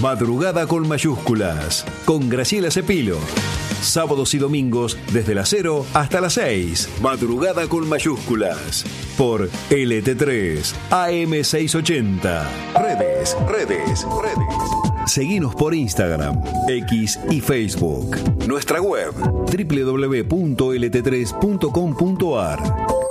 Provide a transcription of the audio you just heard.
Madrugada con mayúsculas, con Graciela Cepilo. Sábados y domingos desde las 0 hasta las 6. Madrugada con mayúsculas. Por LT3 AM680. Redes. Seguinos por Instagram, X y Facebook. Nuestra web www.lt3.com.ar.